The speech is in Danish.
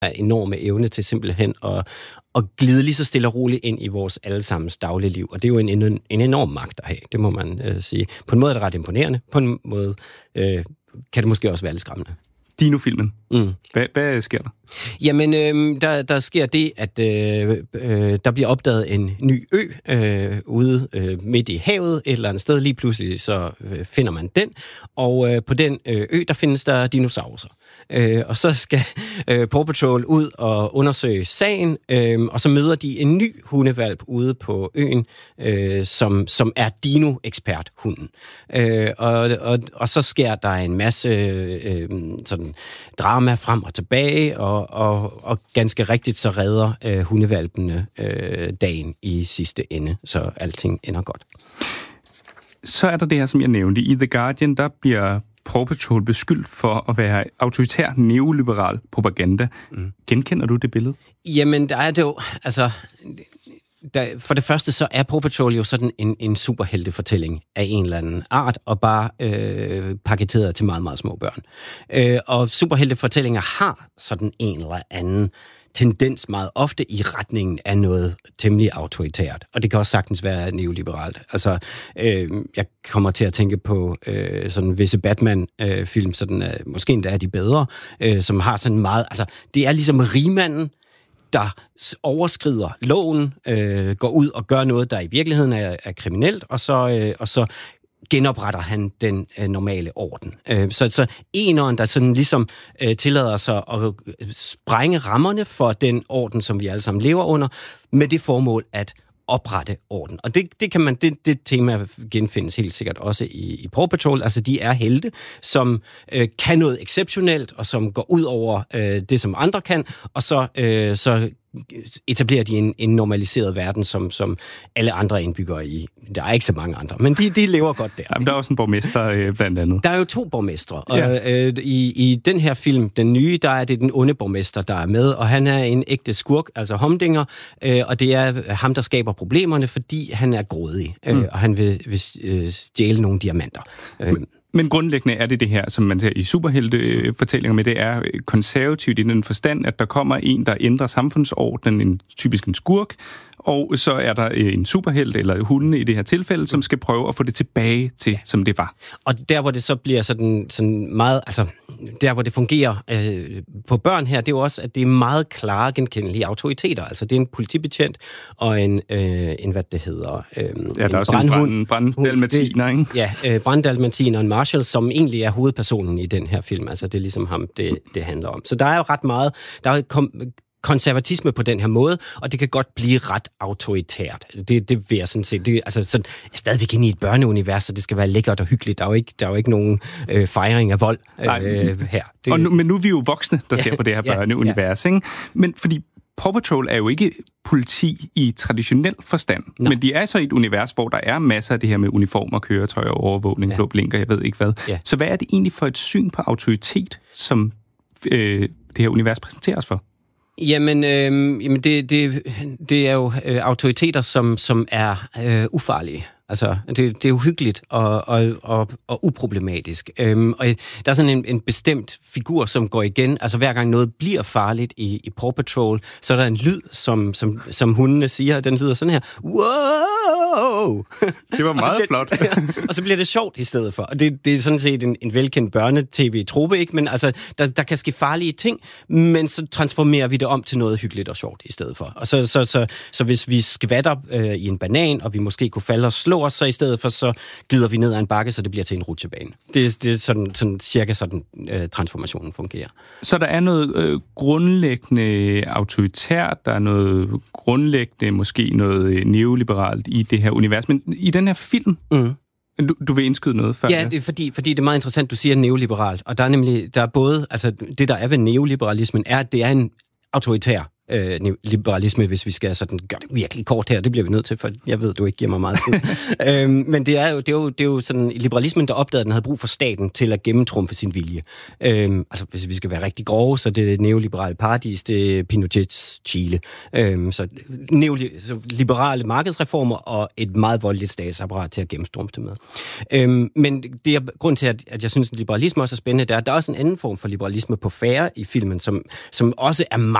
enorme evne til simpelthen at glide lige så stille og roligt ind i vores allesammens dagligliv. Og det er jo en enorm magt at have, det må man sige. På en måde er det ret imponerende, på en måde kan det måske også være lidt skræmmende. Dino-filmen. Hvad sker der? Jamen, der sker det, at der bliver opdaget en ny ø ude midt i havet et eller andet sted. Lige pludselig så finder man den, og på den ø, der findes der dinosaurer. Og så skal Paw Patrol ud og undersøge sagen, og så møder de en ny hundevalp ude på øen, som er dino-ekspert-hunden. Og så sker der en masse sådan drama frem og tilbage, og ganske rigtigt så redder hundevalpene dagen i sidste ende, så alting ender godt. Så er der det her, som jeg nævnte. I The Guardian, der bliver Paw Patrol beskyldt for at være autoritær neoliberal propaganda. Genkender du det billede? Jamen, der er det jo, altså... For det første så er Paw Patrol jo sådan en superheltefortælling af en eller anden art, og bare paketeret til meget, meget små børn. Og superheltefortællinger har sådan en eller anden tendens meget ofte i retningen af noget temmelig autoritært. Og det kan også sagtens være neoliberalt. Altså, jeg kommer til at tænke på sådan visse Batman-film, sådan, måske endda er de bedre, som har sådan meget... Altså, det er ligesom rigmanden, der overskrider loven, går ud og gør noget, der i virkeligheden er kriminelt, og så genopretter han den normale orden. Så eneren, der sådan ligesom tillader sig at sprænge rammerne for den orden, som vi alle sammen lever under, med det formål at oprette orden. Og det tema genfindes helt sikkert også i Paw Patrol. Altså, de er helte, som kan noget exceptionelt, og som går ud over det, som andre kan, og så etablerer de en normaliseret verden, som alle andre indbyggere i. Der er ikke så mange andre, men de lever godt der. Jamen, der er også en borgmester blandt andet. Der er jo 2 borgmestre, og i den her film, den nye, der er det den onde borgmester, der er med, og han er en ægte skurk, altså Humdinger, og det er ham, der skaber problemerne, fordi han er grådig, og han vil stjæle nogle diamanter. Men grundlæggende er det her, som man ser i superheltefortællinger med, det er konservativt i den forstand, at der kommer en, der ændrer samfundsordenen, typisk en skurk, og så er der en superhelt, eller hunde i det her tilfælde, som skal prøve at få det tilbage til, som det var. Og der, hvor det så bliver sådan meget, altså der, hvor det fungerer på børn her, det er jo også, at det er meget klare, genkendelige autoriteter. Altså det er en politibetjent og en hvad det hedder, der er også en branddalmatiner, ikke? Ja, branddalmatiner og en marshal, som egentlig er hovedpersonen i den her film. Altså det er ligesom ham, det handler om. Så der er jo ret meget, der er konservatisme på den her måde, og det kan godt blive ret autoritært. Det vil jeg sådan se. Det er altså sådan, stadigvæk inde i et børneunivers, så det skal være lækkert og hyggeligt. Der er jo ikke nogen fejring af vold her. Men nu er vi jo voksne, der ser på det her børneunivers, ikke? Men fordi Paw Patrol er jo ikke politi i traditionel forstand, men de er så i et univers, hvor der er masser af det her med uniformer, køretøjer, overvågning, blå blinker, jeg ved ikke hvad. Ja. Så hvad er det egentlig for et syn på autoritet, som det her univers præsenteres for? Jamen det er jo autoriteter, som er ufarlige. Altså, det er uhyggeligt og uproblematisk. Og der er sådan en bestemt figur, som går igen. Altså, hver gang noget bliver farligt i Paw Patrol, så er der en lyd, som hundene siger. Den lyder sådan her. Wow! Det var meget flot. Og så bliver det sjovt i stedet for. Og det er sådan set en velkendt børne-tv-trope, ikke? Men altså, der kan ske farlige ting, men så transformerer vi det om til noget hyggeligt og sjovt i stedet for. Og så hvis vi skvatter i en banan, og vi måske kunne falde og slå os, så i stedet for, så glider vi ned ad en bakke, så det bliver til en rutsjebane. Det er sådan cirka sådan transformationen fungerer. Så der er noget grundlæggende autoritært, der er noget grundlæggende, måske noget neoliberalt i det her univers, men i den her film, du vil indskyde noget før? Ja, det er fordi det er meget interessant, du siger neoliberalt, og der er både, altså det der er ved neoliberalismen, er, at det er en autoritær neoliberalisme, hvis vi skal sådan gøre det virkelig kort her. Det bliver vi nødt til, for jeg ved, du ikke giver mig meget tid. Men det er jo sådan liberalismen, der opdagede, at den havde brug for staten til at gennemtrumfe sin vilje. Altså, hvis vi skal være rigtig grove, så det er neoliberale paradis, det er Pinochets Chile. Så liberale markedsreformer og et meget voldeligt statsapparat til at gennemtrumfe det med. Men det er grund til, at jeg synes, at liberalisme også er spændende. Der er også en anden form for liberalisme på færre i filmen, som også er